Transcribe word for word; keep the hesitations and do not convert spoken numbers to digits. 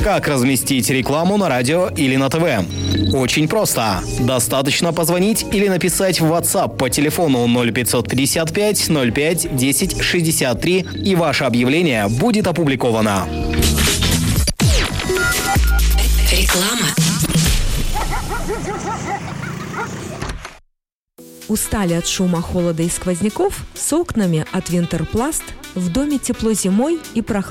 Как разместить рекламу на радио или на ТВ? Очень просто. Достаточно позвонить или написать в WhatsApp по телефону ноль пятьсот пятьдесят пять ноль пять десять шестьдесят три, и ваше объявление будет опубликовано. Реклама. Устали от шума, холода и сквозняков? С окнами от Винтерпласт в доме тепло зимой и прохладно